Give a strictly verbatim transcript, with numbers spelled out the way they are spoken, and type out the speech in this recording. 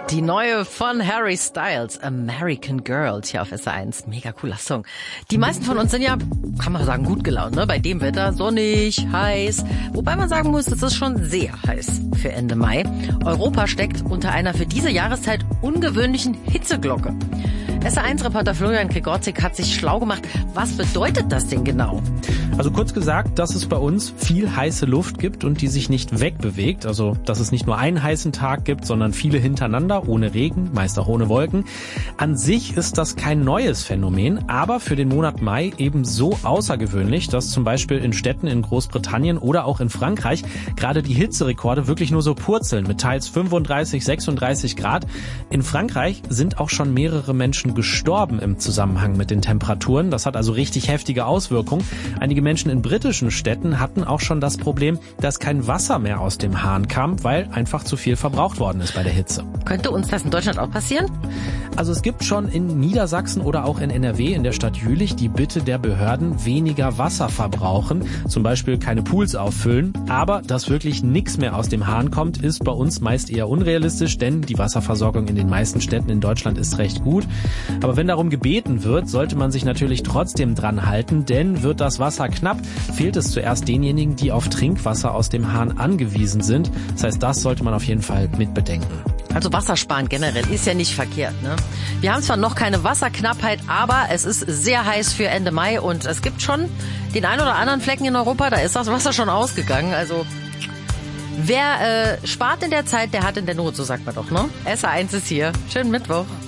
Die neue von Harry Styles, American Girl, hier auf S R eins. Mega cooler Song. Die meisten von uns sind ja, kann man sagen, gut gelaunt, ne? Bei dem Wetter, sonnig, heiß. Wobei man sagen muss, es ist schon sehr heiß für Ende Mai. Europa steckt unter einer für diese Jahreszeit ungewöhnlichen Hitzeglocke. S R eins-Reporter Florian Gregorczyk hat sich schlau gemacht. Was bedeutet das denn genau? Also kurz gesagt, dass es bei uns viel heiße Luft gibt und die sich nicht wegbewegt. Also dass es nicht nur einen heißen Tag gibt, sondern viele hintereinander, ohne Regen, meist auch ohne Wolken. An sich ist das kein neues Phänomen, aber für den Monat Mai eben so außergewöhnlich, dass zum Beispiel in Städten in Großbritannien oder auch in Frankreich gerade die Hitzerekorde wirklich nur so purzeln mit teils fünfunddreißig, sechsunddreißig Grad. In Frankreich sind auch schon mehrere Menschen gestorben im Zusammenhang mit den Temperaturen. Das hat also richtig heftige Auswirkungen. Einige Menschen in britischen Städten hatten auch schon das Problem, dass kein Wasser mehr aus dem Hahn kam, weil einfach zu viel verbraucht worden ist bei der Hitze. Könnte uns das in Deutschland auch passieren? Also es gibt schon in Niedersachsen oder auch in N R W in der Stadt Jülich die Bitte der Behörden, weniger Wasser verbrauchen, zum Beispiel keine Pools auffüllen. Aber dass wirklich nichts mehr aus dem Hahn kommt, ist bei uns meist eher unrealistisch, denn die Wasserversorgung in den meisten Städten in Deutschland ist recht gut. Aber wenn darum gebeten wird, sollte man sich natürlich trotzdem dran halten, denn wird das Wasser knapp, fehlt es zuerst denjenigen, die auf Trinkwasser aus dem Hahn angewiesen sind. Das heißt, das sollte man auf jeden Fall mitbedenken. Also Wassersparen generell ist ja nicht verkehrt, ne? Wir haben zwar noch keine Wasserknappheit, aber es ist sehr heiß für Ende Mai und es gibt schon den ein oder anderen Flecken in Europa, da ist das Wasser schon ausgegangen. Also wer äh, spart in der Zeit, der hat in der Not, so sagt man doch, ne? S R eins ist hier. Schönen Mittwoch.